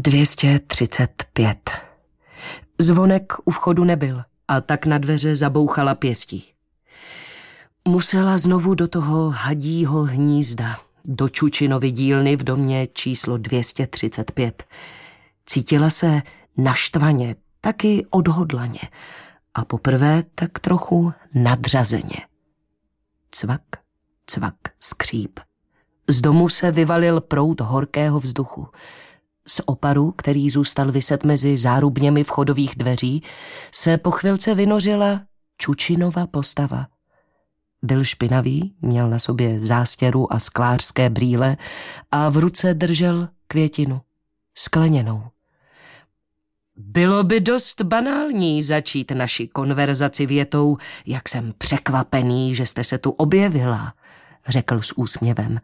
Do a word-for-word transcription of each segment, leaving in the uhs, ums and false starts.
dvě stě třicet pět. Zvonek u vchodu nebyl a tak na dveře zabouchala pěstí. Musela znovu do toho hadího hnízda, do Čučinovy dílny v domě číslo dvě stě třicet pět. Cítila se naštvaně, taky odhodlaně a poprvé tak trochu nadřazeně. Cvak, cvak, skříp. Z domu se vyvalil proud horkého vzduchu. Z oparu, který zůstal viset mezi zárubněmi vchodových dveří, se po chvilce vynořila Čučinova postava. Byl špinavý, měl na sobě zástěru a sklářské brýle a v ruce držel květinu, skleněnou. Bylo by dost banální začít naši konverzaci větou, jak jsem překvapený, že jste se tu objevila, řekl s úsměvem.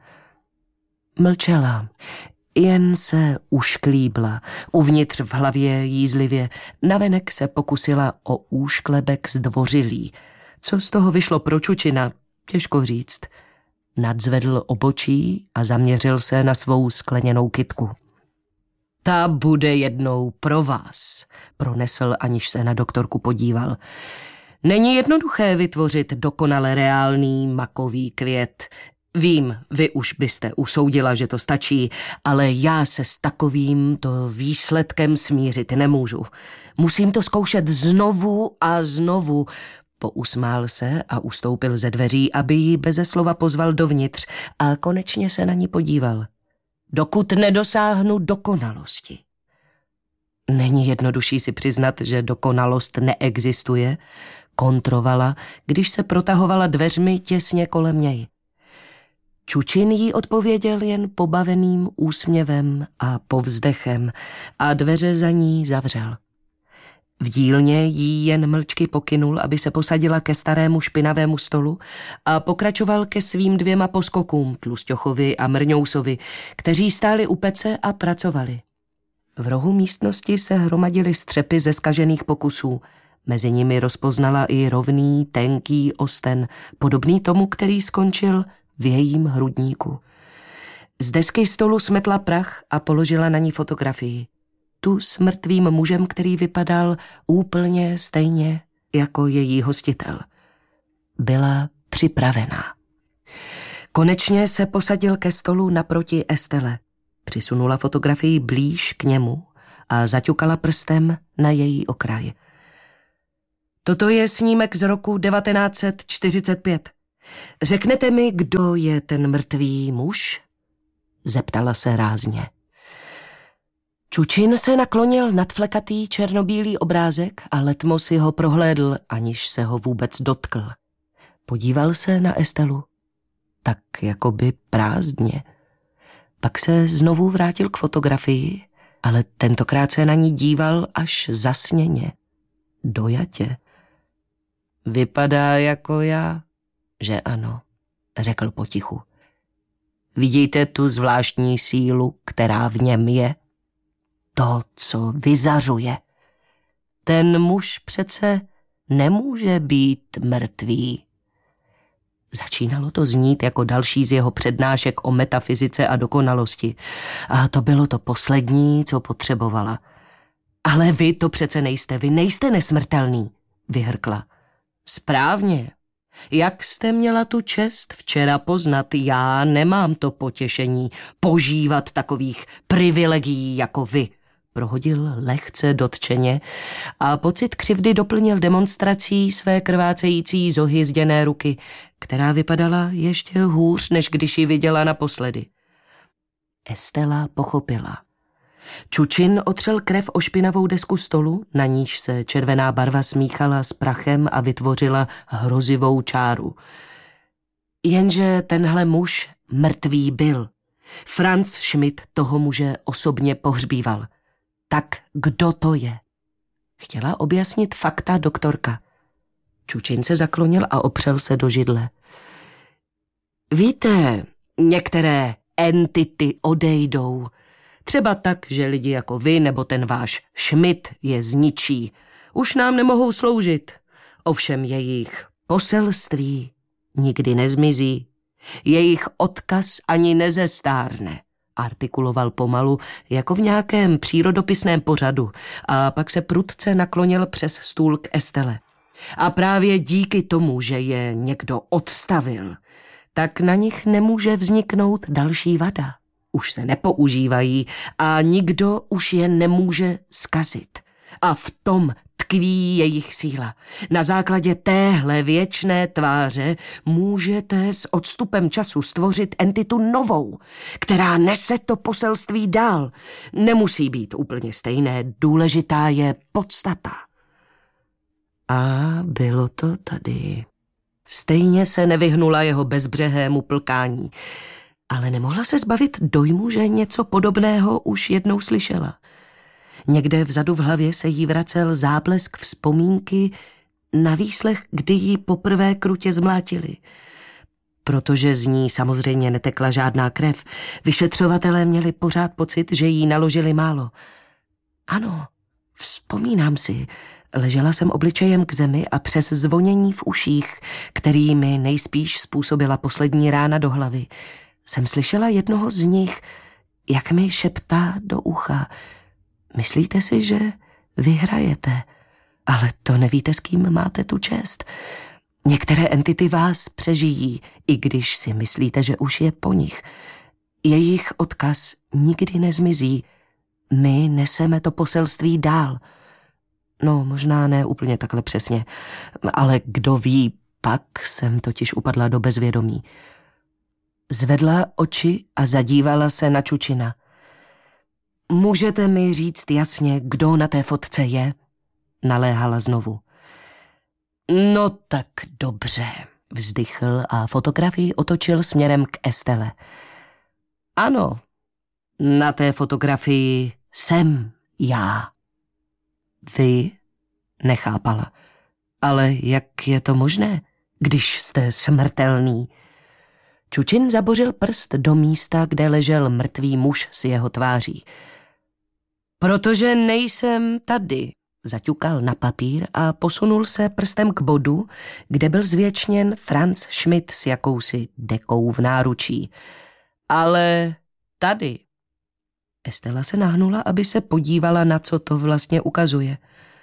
Mlčela, jen se ušklíbla, uvnitř v hlavě jízlivě, navenek se pokusila o úšklebek zdvořilý. Co z toho vyšlo pro Čučina, těžko říct. Nadzvedl obočí a zaměřil se na svou skleněnou kytku. Ta bude jednou pro vás, pronesl, aniž se na doktorku podíval. Není jednoduché vytvořit dokonale reálný makový květ. Vím, vy už byste usoudila, že to stačí, ale já se s takovýmto výsledkem smířit nemůžu. Musím to zkoušet znovu a znovu. Pousmál se a ustoupil ze dveří, aby ji beze slova pozval dovnitř a konečně se na ní podíval. Dokud nedosáhnu dokonalosti. Není jednodušší si přiznat, že dokonalost neexistuje, kontrovala, když se protahovala dveřmi těsně kolem něj. Čučin jí odpověděl jen pobaveným úsměvem a povzdechem a dveře za ní zavřel. V dílně jí jen mlčky pokynul, aby se posadila ke starému špinavému stolu a pokračoval ke svým dvěma poskokům, Tlusťochovi a Mrňousovi, kteří stáli u pece a pracovali. V rohu místnosti se hromadily střepy ze zkažených pokusů. Mezi nimi rozpoznala i rovný, tenký osten, podobný tomu, který skončil v jejím hrudníku. Z desky stolu smetla prach a položila na ní fotografii. Tu s mrtvým mužem, který vypadal úplně stejně jako její hostitel. Byla připravená. Konečně se posadil ke stolu naproti Estele. Přisunula fotografii blíž k němu a zaťukala prstem na její okraj. Toto je snímek z roku devatenáct set čtyřicet pět. Řeknete mi, kdo je ten mrtvý muž? Zeptala se rázně. Čučin se naklonil nad flekatý černobílý obrázek a letmo si ho prohlédl, aniž se ho vůbec dotkl. Podíval se na Estelu. Tak jakoby prázdně. Pak se znovu vrátil k fotografii, ale tentokrát se na ní díval až zasněně, dojatě. Vypadá jako já, že ano, řekl potichu. Vidíte tu zvláštní sílu, která v něm je? To, co vyzařuje. Ten muž přece nemůže být mrtvý. Začínalo to znít jako další z jeho přednášek o metafyzice a dokonalosti. A to bylo to poslední, co potřebovala. Ale vy to přece nejste, vy nejste nesmrtelný, vyhrkla. Správně. Jak jste měla tu čest včera poznat, já nemám to potěšení požívat takových privilegií jako vy, prohodil lehce dotčeně a pocit křivdy doplnil demonstrací své krvácející zohyzděné ruky, která vypadala ještě hůř, než když ji viděla naposledy. Estela pochopila. Čučin otřel krev o špinavou desku stolu, na níž se červená barva smíchala s prachem a vytvořila hrozivou čáru. Jenže tenhle muž mrtvý byl. Franz Schmidt toho muže osobně pohřbíval. Tak kdo to je? Chtěla objasnit fakta doktorka. Čučin se zaklonil a opřel se do židle. Víte, některé entity odejdou. Třeba tak, že lidi jako vy nebo ten váš Schmidt je zničí. Už nám nemohou sloužit. Ovšem jejich poselství nikdy nezmizí. Jejich odkaz ani nezestárne. artikuloval pomalu, jako v nějakém přírodopisném pořadu, a pak se prudce naklonil přes stůl k Estelle. A právě díky tomu, že je někdo odstavil, tak na nich nemůže vzniknout další vada. Už se nepoužívají a nikdo už je nemůže zkazit. A v tom tkví jejich síla. Na základě téhle věčné tváře můžete s odstupem času stvořit entitu novou, která nese to poselství dál. Nemusí být úplně stejné, důležitá je podstata. A bylo to tady. Stejně se nevyhnula jeho bezbřehému plkání, ale nemohla se zbavit dojmu, že něco podobného už jednou slyšela. Někde vzadu v hlavě se jí vracel záblesk vzpomínky na výslech, kdy ji poprvé krutě zmlátili. Protože z ní samozřejmě netekla žádná krev, vyšetřovatelé měli pořád pocit, že jí naložili málo. Ano, vzpomínám si, ležela jsem obličejem k zemi a přes zvonění v uších, který mi nejspíš způsobila poslední rána do hlavy, jsem slyšela jednoho z nich, jak mi šeptá do ucha: myslíte si, že vyhrajete, ale to nevíte, s kým máte tu čest. Některé entity vás přežijí, i když si myslíte, že už je po nich. Jejich odkaz nikdy nezmizí. My neseme to poselství dál. No, možná ne úplně takhle přesně, ale kdo ví, pak jsem totiž upadla do bezvědomí. Zvedla oči a zadívala se na Čučina. Můžete mi říct jasně, kdo na té fotce je? Naléhala znovu. No tak dobře, vzdychl a fotografii otočil směrem k Estelle. Ano, na té fotografii jsem já. Vy? Nechápala. Ale jak je to možné, když jste smrtelný? Čučin zabořil prst do místa, kde ležel mrtvý muž s jeho tváří. Protože nejsem tady, zaťukal na papír a posunul se prstem k bodu, kde byl zvěčněn Franz Schmidt s jakousi dekou v náručí. Ale tady. Estela se nahnula, aby se podívala, na co to vlastně ukazuje.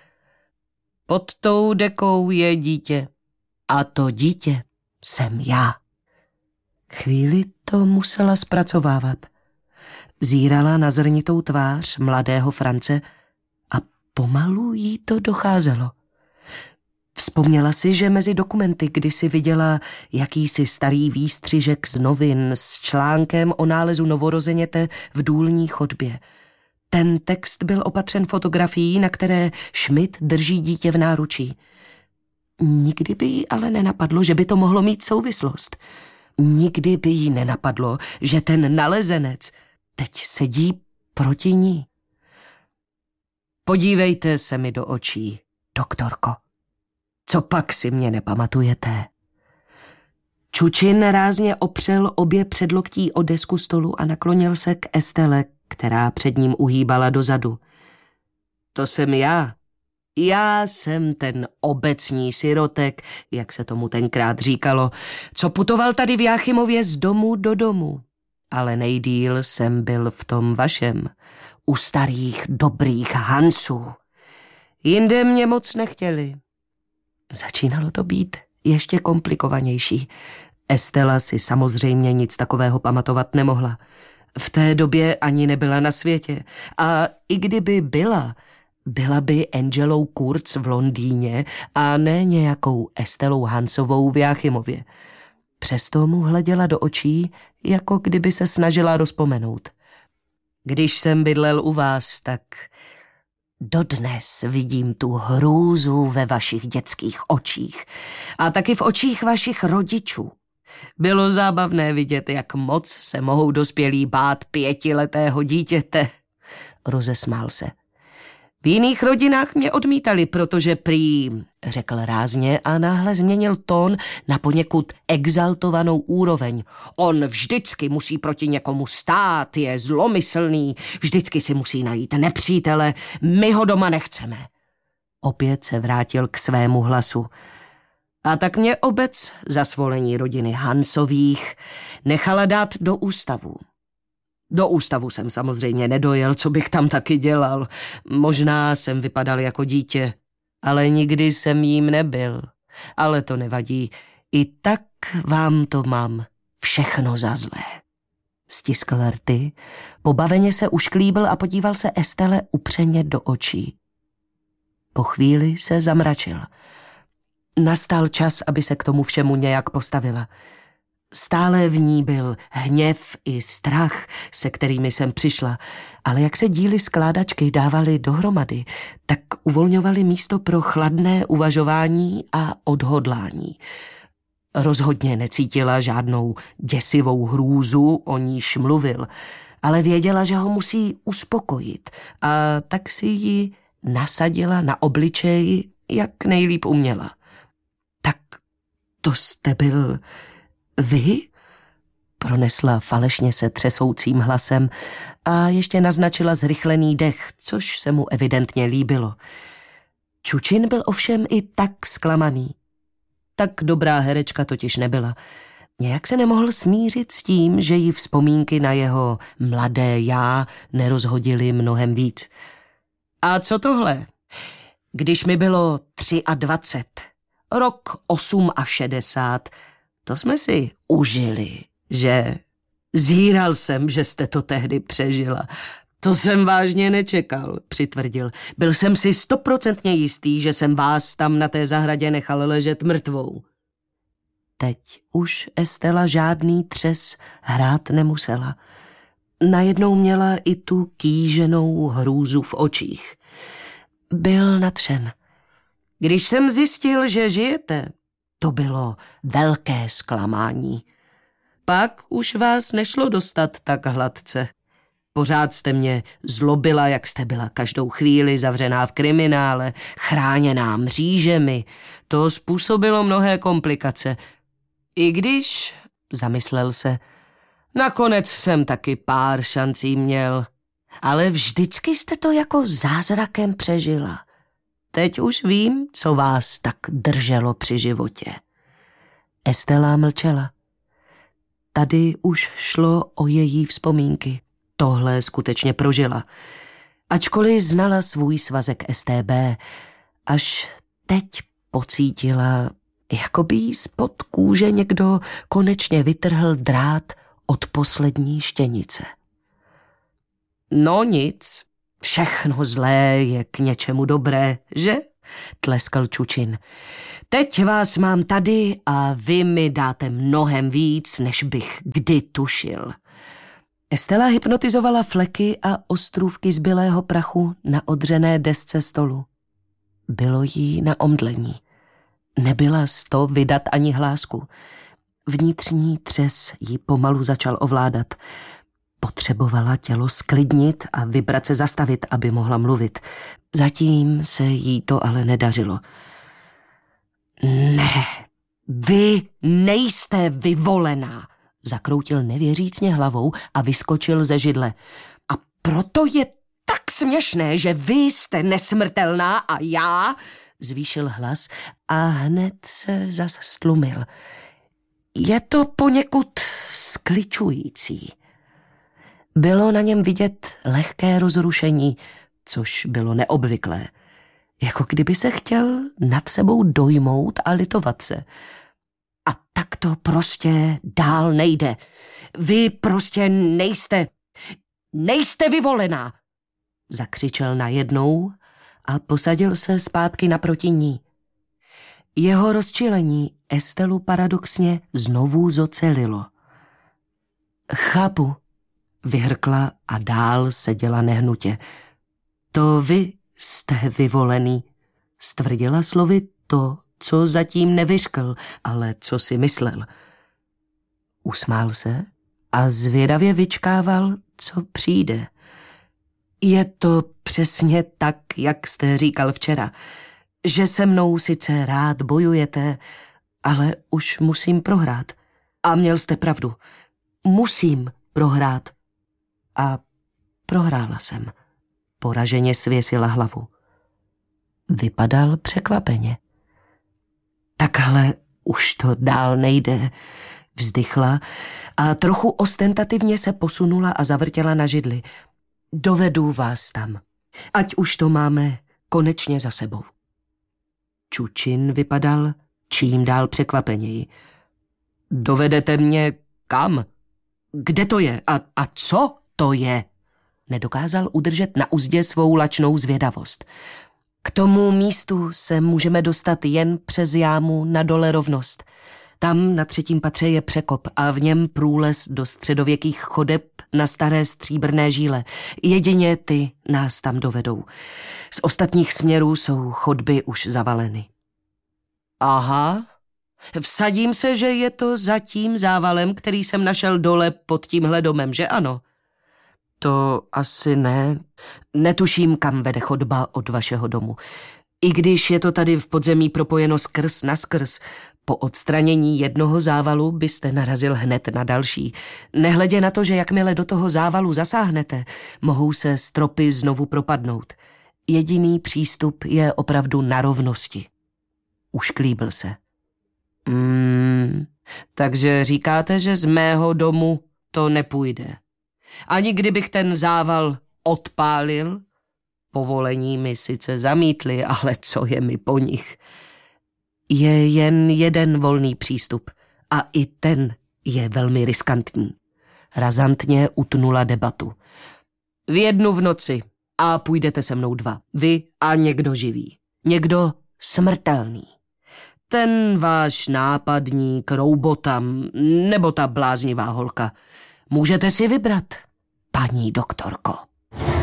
Pod tou dekou je dítě. A to dítě jsem já. Chvíli to musela zpracovávat. Zírala na zrnitou tvář mladého France a pomalu jí to docházelo. Vzpomněla si, že mezi dokumenty kdysi viděla jakýsi starý výstřižek z novin s článkem o nálezu novorozeněte v důlní chodbě. Ten text byl opatřen fotografií, na které Schmidt drží dítě v náručí. Nikdy by jí ale nenapadlo, že by to mohlo mít souvislost. Nikdy by jí nenapadlo, že ten nalezenec teď sedí proti ní. Podívejte se mi do očí, doktorko. Co pak si mě nepamatujete? Čučin rázně opřel obě předloktí o desku stolu a naklonil se k Estelle, která před ním uhýbala dozadu. To jsem já. Já jsem ten obecní sirotek, jak se tomu tenkrát říkalo, co putoval tady v Jáchymově z domu do domu. Ale nejdýl jsem byl v tom vašem, u starých dobrých Hansů. Jinde mě moc nechtěli. Začínalo to být ještě komplikovanější. Estela si samozřejmě nic takového pamatovat nemohla. V té době ani nebyla na světě. A i kdyby byla, byla by Angelou Kurz v Londýně a ne nějakou Estelou Hansovou v Jáchymově. Přesto mu hleděla do očí, jako kdyby se snažila rozpomenout. Když jsem bydlel u vás, tak dodnes vidím tu hrůzu ve vašich dětských očích a taky v očích vašich rodičů. Bylo zábavné vidět, jak moc se mohou dospělí bát pětiletého dítěte. Rozesmál se. V jiných rodinách mě odmítali, protože prý, řekl rázně a náhle změnil tón na poněkud exaltovanou úroveň. On vždycky musí proti někomu stát, je zlomyslný, vždycky si musí najít nepřítele, my ho doma nechceme. Opět se vrátil k svému hlasu. A tak mě obec za svolení rodiny Hansových nechala dát do ústavu. Do ústavu jsem samozřejmě nedojel, co bych tam taky dělal. Možná jsem vypadal jako dítě, ale nikdy jsem jím nebyl. Ale to nevadí, i tak vám to mám všechno za zlé. Stiskl rty, pobaveně se ušklíbil a podíval se Estelle upřeně do očí. Po chvíli se zamračil. Nastal čas, aby se k tomu všemu nějak postavila. Stále v ní byl hněv i strach, se kterými jsem přišla, ale jak se díly skládačky dávaly dohromady, tak uvolňovaly místo pro chladné uvažování a odhodlání. Rozhodně necítila žádnou děsivou hrůzu, o níž mluvil, ale věděla, že ho musí uspokojit, a tak si ji nasadila na obličej, jak nejlíp uměla. Tak to jste byl vy? Pronesla falešně se třesoucím hlasem a ještě naznačila zrychlený dech, což se mu evidentně líbilo. Čučin byl ovšem i tak zklamaný. Tak dobrá herečka totiž nebyla. Nějak se nemohl smířit s tím, že jí vzpomínky na jeho mladé já nerozhodily mnohem víc. A co tohle? Když mi bylo dvacet tři, rok osm a šedesát, to jsme si užili, že? Zíral jsem, že jste to tehdy přežila. To jsem vážně nečekal, přitvrdil. Byl jsem si stoprocentně jistý, že jsem vás tam na té zahradě nechal ležet mrtvou. Teď už Estela žádný třes hrát nemusela. Najednou měla i tu kýženou hrůzu v očích. Byl nadšen. Když jsem zjistil, že žijete, to bylo velké zklamání. Pak už vás nešlo dostat tak hladce. Pořád jste mě zlobila, jak jste byla každou chvíli zavřená v kriminále, chráněná mřížemi. To způsobilo mnohé komplikace. I když, zamyslel se, nakonec jsem taky pár šancí měl, ale vždycky jste to jako zázrakem přežila. Teď už vím, co vás tak drželo při životě. Estela mlčela. Tady už šlo o její vzpomínky. Tohle skutečně prožila. Ačkoliv znala svůj svazek S T B, až teď pocítila, jako by jí spod kůže někdo konečně vytrhl drát od poslední štěnice. No nic, všechno zlé je k něčemu dobré, že? Tleskal Čučin. Teď vás mám tady a vy mi dáte mnohem víc, než bych kdy tušil. Estela hypnotizovala fleky a ostrůvky zbylého prachu na odřené desce stolu. Bylo jí na omdlení. Nebyla z to vydat ani hlásku. Vnitřní třes jí pomalu začal ovládat. Potřebovala tělo sklidnit a vibrace zastavit, aby mohla mluvit. Zatím se jí to ale nedařilo. Ne, vy nejste vyvolená, zakroutil nevěřícně hlavou a vyskočil ze židle. A proto je tak směšné, že vy jste nesmrtelná a já, zvýšil hlas a hned se zas stlumil. Je to poněkud skličující. Bylo na něm vidět lehké rozrušení, což bylo neobvyklé. Jako kdyby se chtěl nad sebou dojmout a litovat se. A tak to prostě dál nejde. Vy prostě nejste, nejste vyvolená, zakřičel najednou a posadil se zpátky naproti ní. Jeho rozčilení Estelu paradoxně znovu zocelilo. Chápu, vyhrkla a dál seděla nehnutě. To vy jste vyvolený, stvrdila slovy to, co zatím nevyřkl, ale co si myslel. Usmál se a zvědavě vyčkával, co přijde. Je to přesně tak, jak jste říkal včera, že se mnou sice rád bojujete, ale už musím prohrát. A měl jste pravdu. Musím prohrát. A prohrála jsem. Poraženě svěsila hlavu. Vypadal překvapeně. Tak ale už to dál nejde. Vzdychla a trochu ostentativně se posunula a zavrtěla na židli. Dovedu vás tam. Ať už to máme konečně za sebou. Čučin vypadal čím dál překvapeněji. Dovedete mě kam? Kde to je? A, a co to je? Nedokázal udržet na uzdě svou lačnou zvědavost. K tomu místu se můžeme dostat jen přes jámu na Dole Rovnost. Tam na třetím patře je překop a v něm průlez do středověkých chodeb na staré stříbrné žíle. Jedině ty nás tam dovedou. Z ostatních směrů jsou chodby už zavaleny. Aha, vsadím se, že je to za tím závalem, který jsem našel dole pod tímhle domem, že ano? To asi ne. Netuším, kam vede chodba od vašeho domu. I když je to tady v podzemí propojeno skrz na skrz, po odstranění jednoho závalu byste narazil hned na další. Nehledě na to, že jakmile do toho závalu zasáhnete, mohou se stropy znovu propadnout. Jediný přístup je opravdu na rovnosti. Ušklíbil se. Hmm, takže říkáte, že z mého domu to nepůjde. Ani kdybych ten zával odpálil? Povolení mi sice zamítli, ale co je mi po nich? Je jen jeden volný přístup a i ten je velmi riskantní. Razantně utnula debatu. V jednu v noci a půjdete se mnou dva. Vy a někdo živý. Někdo smrtelný. Ten váš nápadník, roubotam nebo ta bláznivá holka. Můžete si vybrat, paní doktorko.